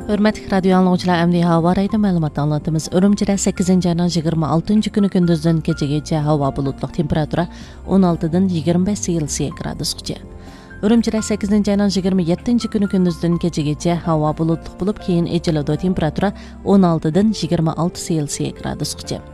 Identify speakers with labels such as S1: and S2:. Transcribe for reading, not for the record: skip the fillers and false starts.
S1: Hörmətli radio anlıqçılar, əmdi hava rayda məlumat anlatımız. Ürümçidə 8-ci ayının 26-cı günü gündüzdən gecəgəcə hava bulutluq, temperatura 16-dan 25 Selsiya gradusqacha. Ürümçidə 8-ci ayının 27-ci günü gündüzdən gecəgəcə hava bulutluq bulub, keyin ecəlada temperatura 16-dan 26 Selsiya gradusqacha.